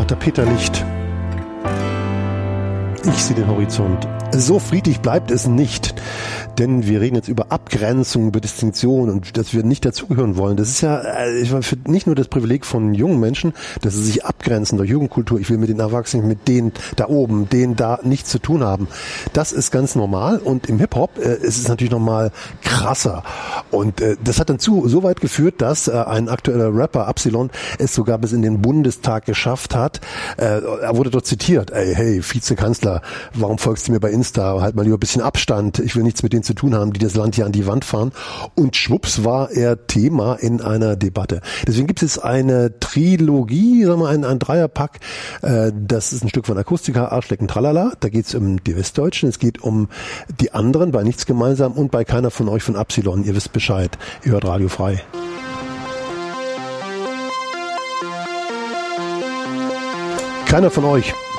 der Peter Licht. Ich sehe den Horizont. So friedlich bleibt es nicht. Denn wir reden jetzt über Abgrenzung, über Distinktion und dass wir nicht dazugehören wollen. Das ist ja nicht nur das Privileg von jungen Menschen, dass sie sich abgrenzen durch Jugendkultur. Ich will mit den Erwachsenen, mit denen da oben, denen da nichts zu tun haben. Das ist ganz normal und im Hip-Hop ist es natürlich nochmal krasser. Und das hat dann so weit geführt, dass ein aktueller Rapper, Absilon, es sogar bis in den Bundestag geschafft hat. Er wurde dort zitiert. Ey, hey, Vizekanzler, warum folgst du mir bei Insta? Halt mal lieber ein bisschen Abstand. Ich will nichts mit denen zu tun haben, die das Land hier an die Wand fahren. Und schwupps war er Thema in einer Debatte. Deswegen gibt es eine Trilogie, sagen wir mal, ein Dreierpack. Das ist ein Stück von Akustika, Arschlecken, Tralala. Da geht es um die Westdeutschen. Es geht um die anderen bei Nichts Gemeinsam und bei Keiner von euch von Absilon. Ihr wisst Bescheid. Ihr hört Radio Frei. Keiner von euch